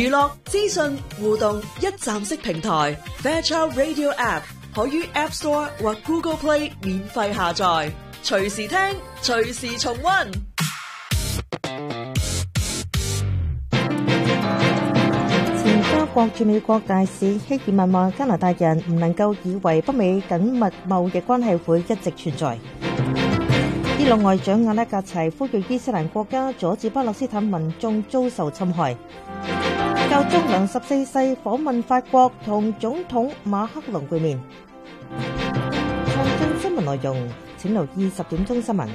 娛樂資訊互動一站式平台 Fairchild Radio App 可於 App Store 或 Google Play 免費下載，隨時聽，隨時重溫。 前加國駐美國大使希爾曼話：加拿大人唔能夠以為北美緊密貿易關係會一直存在。伊朗外長阿拉格齊呼籲伊斯蘭國家阻止巴勒斯坦民眾遭受侵害。教宗良14世訪問法國，同總統馬克龍會面。詳盡新聞內容，請留意10點鐘新聞。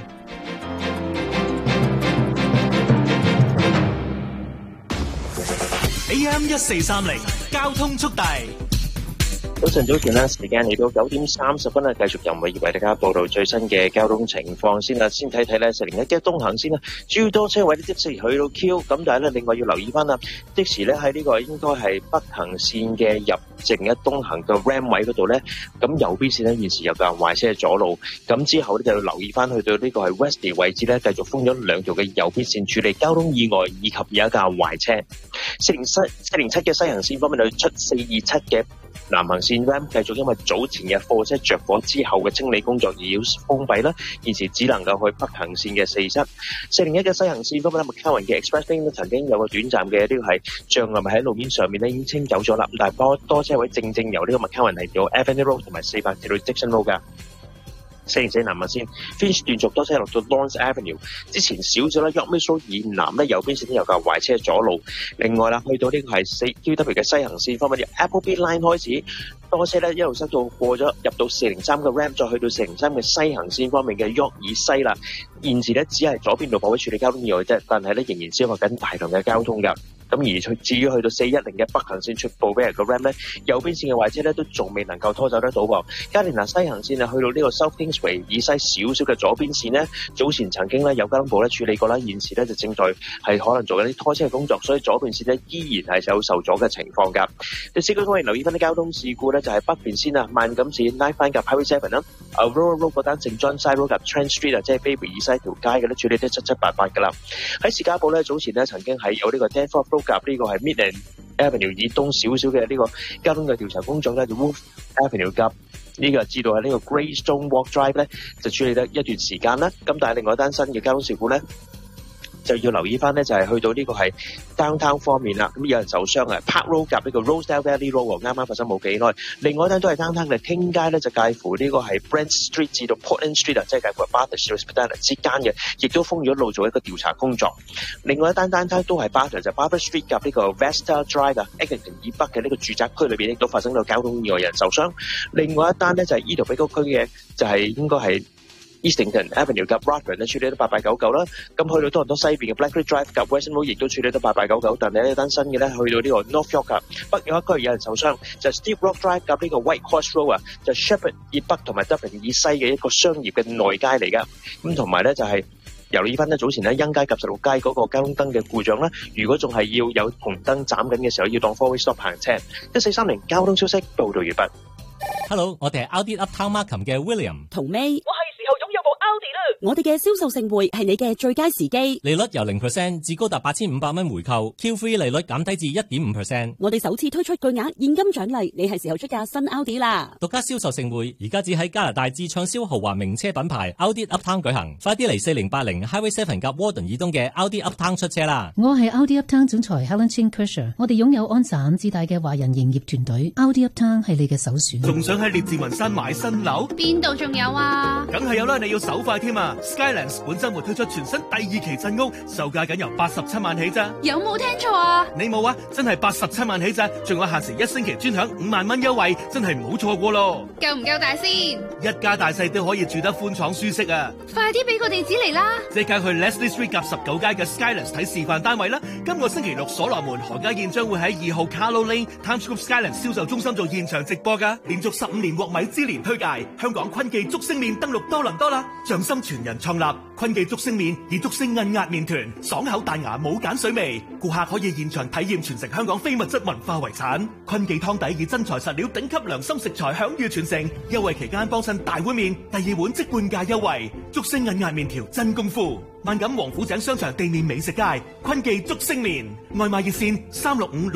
AM1430交通速遞。 早前啦，時間嚟到9點30分啦，繼續由美業為大家報道最新嘅交通情況先啦。先睇睇咧401嘅東行先啦，主要多車位啲的士去到 Q， 咁但係咧另外要留意翻啦，的士咧喺呢個應該係北行線嘅入正一東行嘅 Ram 位嗰度咧，咁右邊線咧現時有架壞車阻路，咁之後咧就要留意翻去到呢個係 Westie 位置咧，繼續封咗2條嘅右邊線處理交通意外，以及有一架壞車。407嘅西行線方面就出427嘅南行線 Ram 繼續因為早前嘅貨車着火之後嘅清理工作而要封閉啦，現時只能夠去北行線嘅47。401嘅西行線方面咧 ，McCowan 嘅 Express Lane 曾經有個短暫嘅呢個係障礙物喺路面上面咧已經清走咗啦，但係多車位正由呢個 McCowan 嚟到 Avenue Road 同埋400至到 Dixon Road 噶。404南行線 Finch 段續多車落到 Lawrence Avenue， 之前少咗啦 York Mills Road 以南咧右邊線都有架壞車阻路。另外啦，去到呢個係 4QW 嘅西行線方面，由 Appleby Line 開始多車咧一路塞到過咗入到403嘅 Ram， 再去到403嘅西行線方面嘅 York 以西啦。現時咧只係左邊路泊位處理交通意外啫，但係咧仍然消化緊大量嘅交通㗎。咁而至於去到410嘅北行線出步俾人個 Ram 咧，右邊線嘅壞車咧都仲未能夠拖走得到喎。加連拿西行線啊，去到呢個 South Kingsway 以西少少嘅左邊線呢，早前曾經咧有交通部咧處理過啦，現時咧就正在係可能做緊啲拖車嘅工作，所以左邊線咧依然係有受阻嘅情況㗎。第四個方面留意翻啲交通事故咧，就係北邊線啊，萬錦線 Knife Line 及 Highway 7啦，Aurora Road 嗰單St John Side Road 及 Trent Street 啊，即係 Baby 以西條街嘅咧處理得七七八八㗎啦。喺士嘉堡咧早前咧曾經係有呢個 Danforth Road 及呢個係 Midland Avenue 以東少少嘅呢個交通嘅調查工作咧，就 Wolf Avenue 及呢個知道係呢個 Greystone Walk Drive 咧就處理得一段時間啦。咁但係另外一單新嘅交通事故咧，就要留意翻咧，就係去到呢個係 downtown 方面啦。咁有人受傷啊 ，Park Road 夾呢個 Rosedale Valley Road 啱啱發生冇幾耐。另外一單都係 downtown 嘅汀街咧，就介乎呢個係 Brent Street 至到 Portland Street 啊，即係介乎 Bathurst 至 Spadina 之間嘅，亦都封咗路做一個調查工作。另外一單 downtown 都係 Bathurst 就 Barber Street 夾呢個 Vesta Drive 啊 ，Eglinton 以北嘅呢個住宅區裏邊亦都發生咗交通意外，有人受傷。另外一單咧就係 Edo-Bigo 區嘅，就係應該係Eastington Avenue 及 Rockland 咧處理得889啦，咁去到多倫多西邊嘅 Blackridge Drive 及 Western Road 亦都處理得899，但係呢單新嘅咧去到呢個 North York 啊，北約一區有人受傷，就係 Steep Rock Drive 及呢個 White Horse Road 啊，就 Shepherd 以北同埋 Dublin 以西嘅一個商業嘅內街嚟噶，咁同埋咧就係由呢分咧早前咧欣街及16街嗰個交通燈嘅故障咧，如果仲係要有紅燈斬緊嘅時候，要當 four-way stop 行車。1430交通消息報道完畢。 Hello， 我哋係 Audi Uptown Markham 嘅 William 同May。我哋嘅銷售盛會係你嘅最佳時機， 利率由 0% 至高達8500蚊回購 ，Q3 利率減低至 1.5%。 我哋首次推出巨額現金獎勵，你係時候出架新 Audi 啦！ 獨家銷售盛會而家只喺加拿大至暢銷豪華名車品牌 Audi Uptown 舉行，快啲嚟4080 Highway 7及 Warden 以東嘅 Audi Uptown 出車啦！ 我係 Audi Uptown 總裁 Helen Chin Kershaw， 我哋擁有安省至大嘅華人營業團隊 ，Audi Uptown 係你嘅首選。 仲想喺列治文山買新樓？ 邊度仲有啊？ 梗係有啦，你要手快添啊 ！Skylands 本週末推出全新第2期鎮屋，售價僅由87萬起咋？ 有冇聽錯啊？ 你冇啊，真係87萬起咋，仲有限時1星期專享5萬蚊優惠，真係唔好錯過咯！ 夠唔夠大先？ 一家大細都可以住得寬敞舒適啊！ 快啲俾個地址嚟啦！ 即刻去 Leslie Street 夾19街嘅 Skylands 睇示範單位啦！今個星期六所羅門何家燕將會喺2號 Carlo Lane Times Square Skylands 銷售中心做現場直播㗎，連續15年獲米芝蓮推介，香港坤記竹升麵登陸多倫多啦！匠心傳人創立坤記竹升麵，以竹升韌壓麵團，爽口彈牙冇鹼水味，顧客可以現場體驗傳承香港非物質文化遺產。坤記湯底以真材實料頂級良心食材享譽傳承，優惠期間幫襯大碗麵，第2碗即半價優惠。竹升韌壓麵條真功夫，萬錦王府井商場地面美食街，坤記竹升麵，外賣熱線365